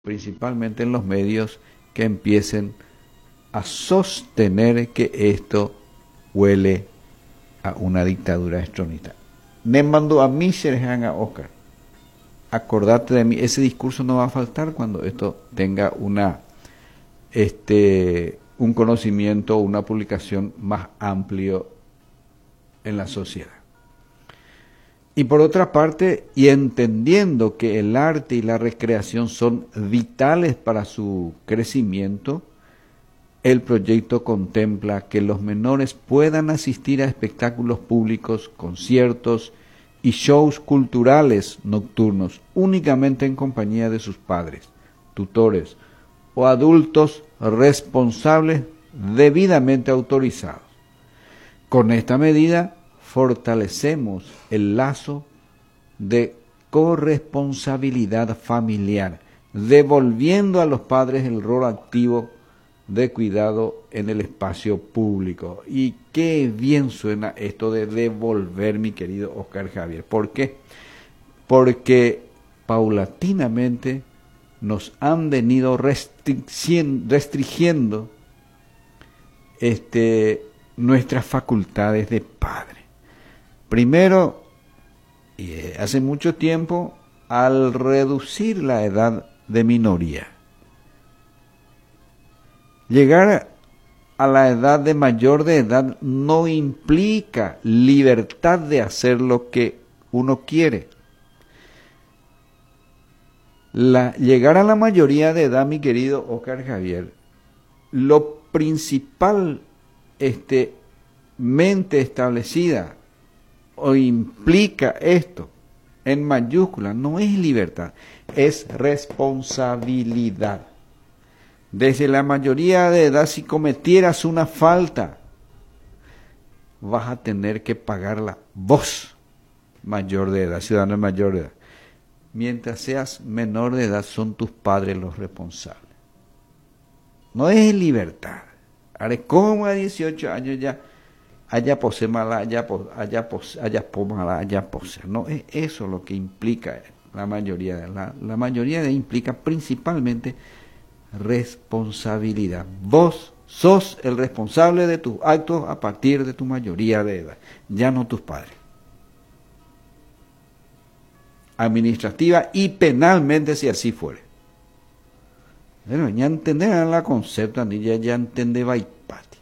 principalmente en los medios, que empiecen a sostener que esto huele a una dictadura extronista. Me mandó a mí, Serjanga Oscar. Acordate de mí, ese discurso no va a faltar cuando esto tenga un conocimiento o una publicación más amplio en la sociedad. Y por otra parte, y entendiendo que el arte y la recreación son vitales para su crecimiento, el proyecto contempla que los menores puedan asistir a espectáculos públicos, conciertos y shows culturales nocturnos únicamente en compañía de sus padres, tutores o adultos responsables debidamente autorizados. Con esta medida fortalecemos el lazo de corresponsabilidad familiar, devolviendo a los padres el rol activo de cuidado en el espacio público. Y qué bien suena esto de devolver, mi querido Oscar Javier. ¿Por qué? Porque paulatinamente nos han venido restringiendo nuestras facultades de padre. Primero, hace mucho tiempo, al reducir la edad de minoría. Llegar a la edad de mayor de edad no implica libertad de hacer lo que uno quiere. Llegar a la mayoría de edad, mi querido Oscar Javier, lo principal mente establecida o implica esto en mayúscula no es libertad, es responsabilidad. Desde la mayoría de edad, si cometieras una falta, vas a tener que pagarla vos, mayor de edad, ciudadano mayor de edad. Mientras seas menor de edad, son tus padres los responsables. No es libertad. Ahora, como a 18 años ya haya pose mala, haya mala, haya pose. No es eso lo que implica la mayoría de edad. La mayoría de edad implica principalmente responsabilidad. Vos sos el responsable de tus actos a partir de tu mayoría de edad, ya no tus padres. Administrativa y penalmente si así fuere. Bueno, ya entenderán la concepto, ya entendé Baipati.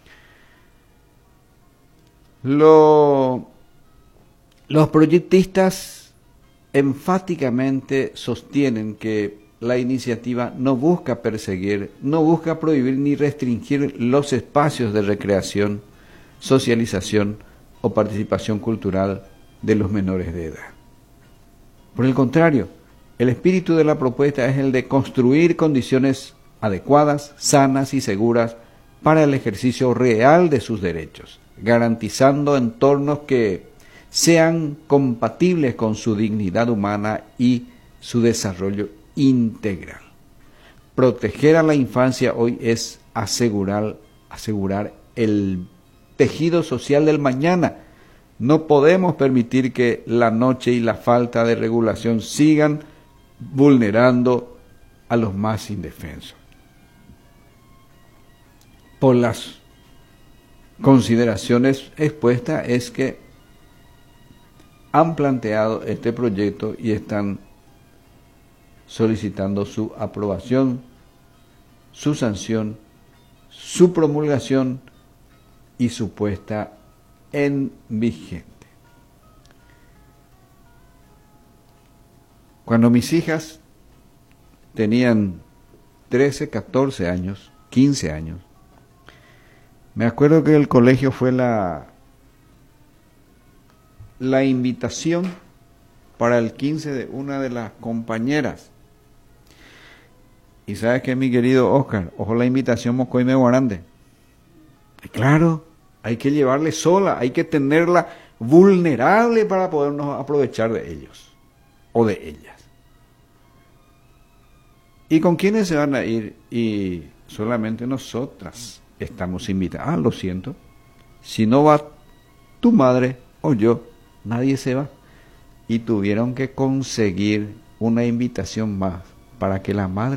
Los proyectistas enfáticamente sostienen que la iniciativa no busca perseguir, no busca prohibir ni restringir los espacios de recreación, socialización o participación cultural de los menores de edad. Por el contrario, el espíritu de la propuesta es el de construir condiciones adecuadas, sanas y seguras para el ejercicio real de sus derechos, garantizando entornos que sean compatibles con su dignidad humana y su desarrollo integral. Proteger a la infancia hoy es asegurar el tejido social del mañana. No podemos permitir que la noche y la falta de regulación sigan vulnerando a los más indefensos. Por las consideraciones expuestas es que han planteado este proyecto y están solicitando su aprobación, su sanción, su promulgación y su puesta en vigente. Cuando mis hijas tenían 13, 14 años, 15 años, me acuerdo que el colegio fue la invitación para el 15 de una de las compañeras. Y sabes que, mi querido Oscar, ojo la invitación Mocoime Guarande. Claro, hay que llevarle sola, hay que tenerla vulnerable para podernos aprovechar de ellos o de ellas. ¿Y con quiénes se van a ir? Y solamente nosotras estamos invitadas. Ah, lo siento. Si no va tu madre o yo, nadie se va. Y tuvieron que conseguir una invitación más para que la madre